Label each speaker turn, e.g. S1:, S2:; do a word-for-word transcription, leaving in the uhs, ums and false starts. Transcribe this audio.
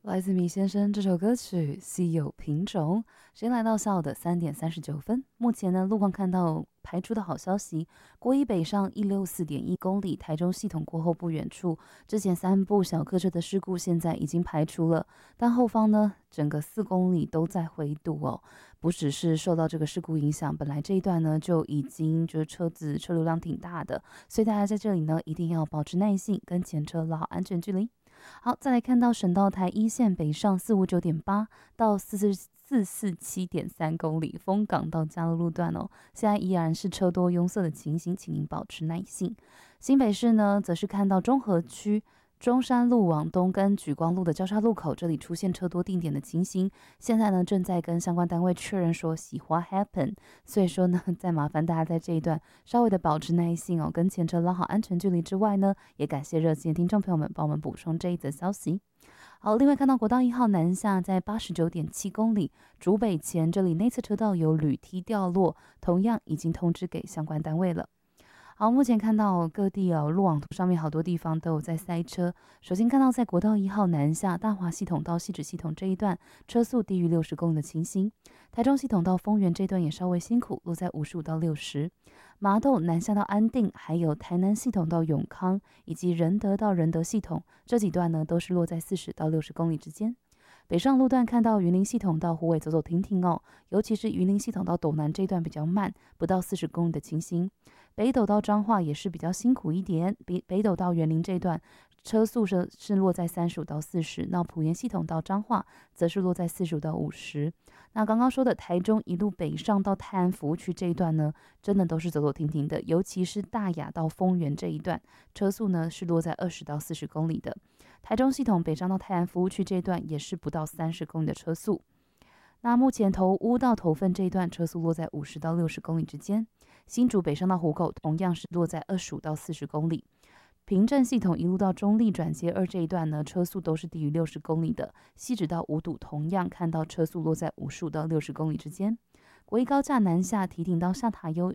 S1: 来自米先生这首歌曲《稀有品种》。时间来到下午的三点三十九分，目前呢，路况看到排除的好消息，国一北上一六四点一公里，台中系统过后不远处，之前三部小客车的事故现在已经排除了，但后方呢，整个四公里都在回堵哦。不只是受到这个事故影响，本来这一段呢就已经就是车子车流量挺大的，所以大家在这里呢一定要保持耐性，跟前车拉好安全距离。好，再来看到省道台一线北上四五九点八到四四四四七点三公里，丰港到嘉乐路段哦，现在依然是车多拥塞的情形，请您保持耐性。新北市呢，则是看到中和区中山路往东跟莒光路的交叉路口，这里出现车多定点的情形。现在呢，正在跟相关单位确认说喜欢 happen，所以说呢，再麻烦大家在这一段稍微的保持耐性哦，跟前车拉好安全距离之外呢，也感谢热心的听众朋友们帮我们补充这一则消息。好，另外看到国道一号南下在八十九点七公里，竹北前这里内侧车道有铝梯掉落，同样已经通知给相关单位了。好，目前看到各地哦，路网图上面好多地方都有在塞车。首先看到在国道一号南下大华系统到汐止系统这一段，车速低于六十公里的情形。台中系统到丰原这段也稍微辛苦，落在五十五到六十。麻豆南下到安定，还有台南系统到永康，以及仁德到仁德系统这几段呢，都是落在四十到六十公里之间。北上路段看到云林系统到虎尾走走停停哦，尤其是云林系统到斗南这段比较慢，不到四十公里的情形。北斗到彰化也是比较辛苦一点，比北斗到园林这段车速是是落在三十五到四十，那埔盐系统到彰化则是落在四十五到五十。那刚刚说的台中一路北上到泰安服务区这一段呢，真的都是走走停停的，尤其是大雅到丰原这一段，车速呢是落在二十到四十公里的。台中系统北上到泰安服务区这一段也是不到三十公里的车速。那目前头屋到头份这一段车速落在五十到六十公里之间。新竹北上到湖口同样是落在二十五到四十公里。平镇系统一路到中立转接二这一段呢，车速都是低于六十公里的。汐止到五堵同样看到车速落在五十五到六十公里之间。国一高架南下提顶到下塔悠